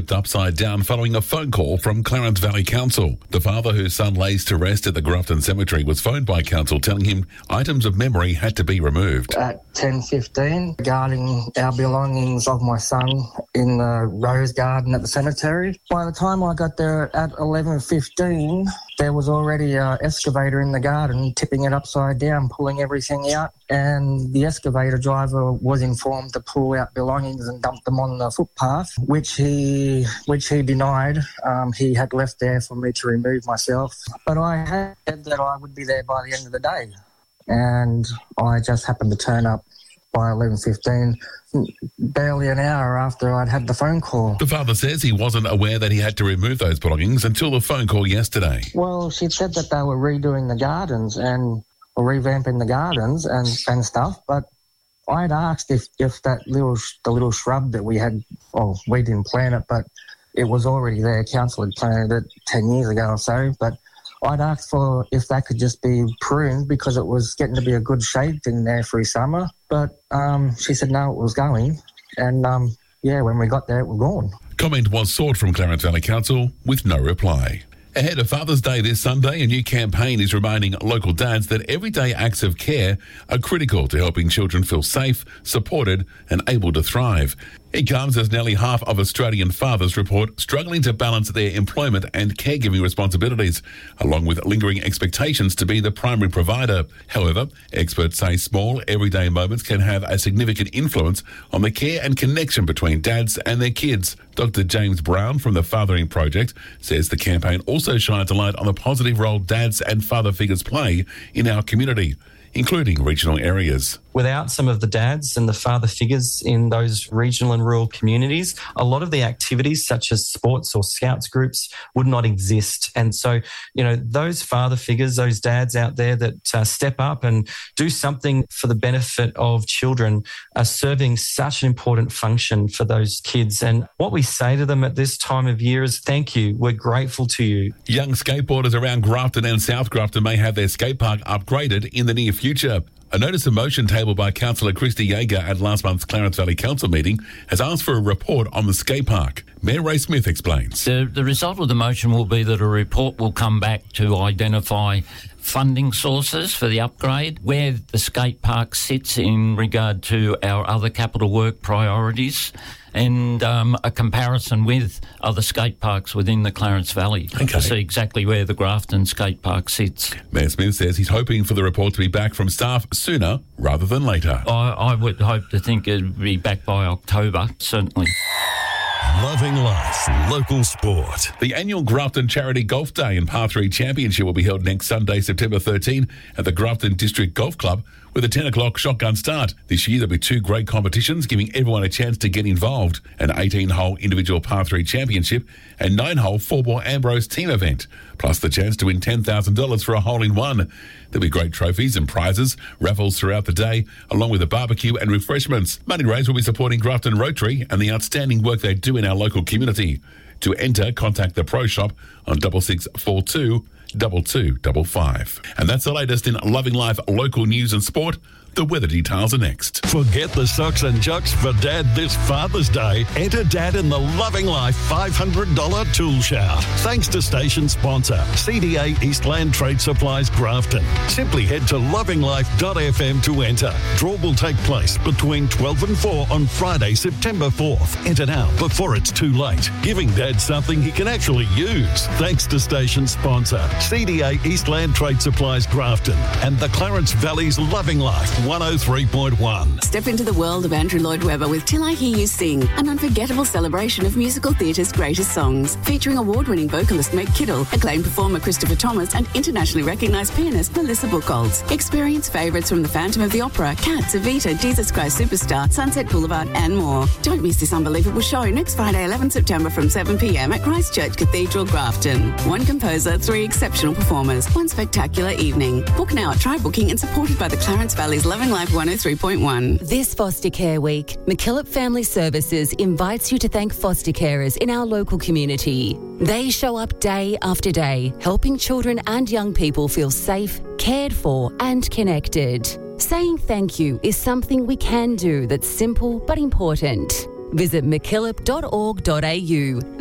upside down following a phone call from Clarence Valley Council. The father whose son lays to rest at the Grafton Cemetery was phoned by council telling him items of memory had to be removed. At 10:15, regarding our belongings of my son in the rose garden at the cemetery. By the time I got there at 11:15, there was already an excavator in the garden tipping it upside down, pulling everything out, and the excavator driver was informed to pull out belongings and dump them on the footpath, which he denied. He had left there for me to remove myself, but I had said that I would be there by the end of the day, and I just happened to turn up by 11:15, barely an hour after I'd had the phone call. The father says he wasn't aware that he had to remove those belongings until the phone call yesterday. Well, she said that they were redoing the gardens and revamping the gardens and stuff, but I'd asked if the little shrub that we had, we didn't plant it, but it was already there. Council had planted it 10 years ago or so, but I'd asked for if that could just be pruned because it was getting to be a good shade in there through summer. But she said no, it was going. And, when we got there, it was gone. Comment was sought from Clarence Valley Council with no reply. Ahead of Father's Day this Sunday, a new campaign is reminding local dads that everyday acts of care are critical to helping children feel safe, supported and able to thrive. It comes as nearly half of Australian fathers report struggling to balance their employment and caregiving responsibilities, along with lingering expectations to be the primary provider. However, experts say small, everyday moments can have a significant influence on the care and connection between dads and their kids. Dr. James Brown from the Fathering Project says the campaign also shines a light on the positive role dads and father figures play in our community, including regional areas. Without some of the dads and the father figures in those regional and rural communities, a lot of the activities such as sports or scouts groups would not exist. And so, those father figures, those dads out there that step up and do something for the benefit of children are serving such an important function for those kids. And what we say to them at this time of year is thank you. We're grateful to you. Young skateboarders around Grafton and South Grafton may have their skate park upgraded in the near future. A notice of motion tabled by Councillor Christy Yeager at last month's Clarence Valley Council meeting has asked for a report on the skate park. Mayor Ray Smith explains. The result of the motion will be that a report will come back to identify funding sources for the upgrade, where the skate park sits in regard to our other capital work priorities, and a comparison with other skate parks within the Clarence Valley to see exactly where the Grafton skate park sits. Mayor Smith says he's hoping for the report to be back from staff sooner rather than later. I would hope to think it'd be back by October, certainly. Loving life, local sport. The annual Grafton Charity Golf Day and Par 3 Championship will be held next Sunday, September 13 at the Grafton District Golf Club with a 10 o'clock shotgun start. This year there'll be two great competitions giving everyone a chance to get involved, an 18-hole individual Par 3 Championship and 9-hole 4-ball Ambrose team event, plus the chance to win $10,000 for a hole-in-one. There'll be great trophies and prizes, raffles throughout the day, along with a barbecue and refreshments. Money raised will be supporting Grafton Rotary and the outstanding work they do in our local community. To enter, contact the Pro Shop on 6642 2255. And that's the latest in Loving Life local news and sport. The weather details are next. Forget the socks and jocks for Dad this Father's Day. Enter Dad in the Loving Life $500 tool shout. Thanks to station sponsor, CDA Eastland Trade Supplies Grafton. Simply head to lovinglife.fm to enter. Draw will take place between 12 and 4 on Friday, September 4th. Enter now before it's too late. Giving Dad something he can actually use. Thanks to station sponsor, CDA Eastland Trade Supplies Grafton and the Clarence Valley's Loving Life 103.1. Step into the world of Andrew Lloyd Webber with Till I Hear You Sing, an unforgettable celebration of musical theatre's greatest songs, featuring award-winning vocalist Meg Kittle, acclaimed performer Christopher Thomas, and internationally recognised pianist Melissa Buchholz. Experience favourites from The Phantom of the Opera, Cats, Evita, Jesus Christ Superstar, Sunset Boulevard, and more. Don't miss this unbelievable show next Friday, 11 September from 7 p.m. at Christchurch Cathedral, Grafton. One composer, 3 exceptional performers, one spectacular evening. Book now at Try Booking and supported by the Clarence Valley's Loving Life 103.1. This Foster Care Week, MacKillop Family Services invites you to thank foster carers in our local community. They show up day after day, helping children and young people feel safe, cared for and connected. Saying thank you is something we can do that's simple but important. Visit mckillop.org.au.